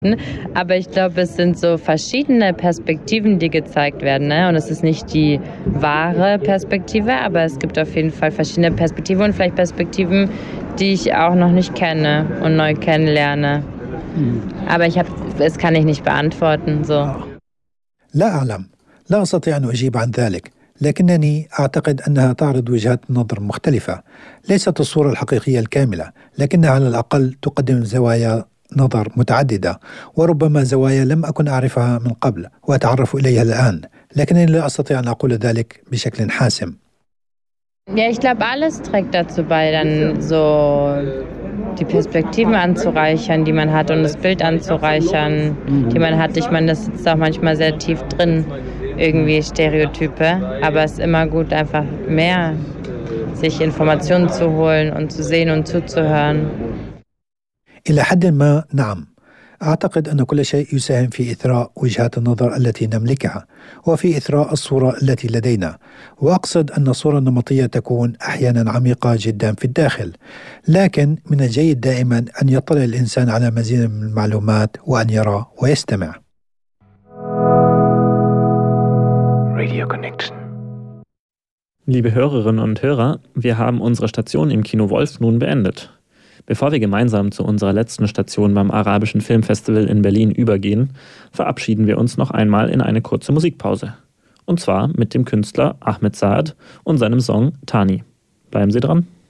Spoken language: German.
Aber ich glaube, es sind so verschiedene Perspektiven, die gezeigt werden, ne? Und es ist nicht die wahre Perspektive, aber es gibt auf jeden Fall verschiedene Perspektiven und vielleicht Perspektiven, die ich auch noch nicht kenne und neu kennenlerne. Aber das kann ich nicht beantworten, so. لا أعلم، لا أستطيع أن أجيب عن ذلك، لكنني أعتقد أنها تعرض وجهات نظر مختلفة. ليست الصورة الحقيقية الكاملة، لكنها على الأقل تقدم زوايا نظر متعددة، وربما زوايا لم أكن أعرفها من قبل وأتعرف إليها الآن، لكنني لا أستطيع أن أقول ذلك بشكل حاسم. Ja, ich glaube, alles trägt dazu bei, dann so die Perspektiven anzureichern, die man hat und das Bild anzureichern, die man hat. Ich meine, das sitzt auch manchmal sehr tief drin, irgendwie Stereotype, aber es ist immer gut, einfach mehr sich Informationen zu holen und zu sehen und zuzuhören. إلى حد ما نعم، أعتقد أن كل شيء يساهم في إثراء وجهات النظر التي نملكها وفي إثراء الصورة التي لدينا، وأقصد أن الصورة النمطية تكون أحيانا عميقة جدا في الداخل، لكن من الجيد دائما أن يطلع الإنسان على مزيد من المعلومات وأن يرى ويستمع. Radio Connection. Liebe Hörerinnen und Hörer, wir haben unsere Station im Kino Wolf nun beendet. Bevor wir gemeinsam zu unserer letzten Station beim Arabischen Filmfestival in Berlin übergehen, verabschieden wir uns noch einmal in eine kurze Musikpause. Und zwar mit dem Künstler Ahmed Saad und seinem Song Tani. Bleiben Sie dran.